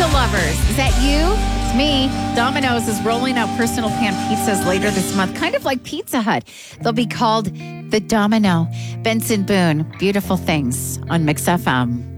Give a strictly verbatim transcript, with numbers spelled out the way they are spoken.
pizza lovers. Is that you? It's me. Domino's is rolling out personal pan pizzas later this month, kind of like Pizza Hut. They'll be called the Domino. Benson Boone, Beautiful Things on Mix F M.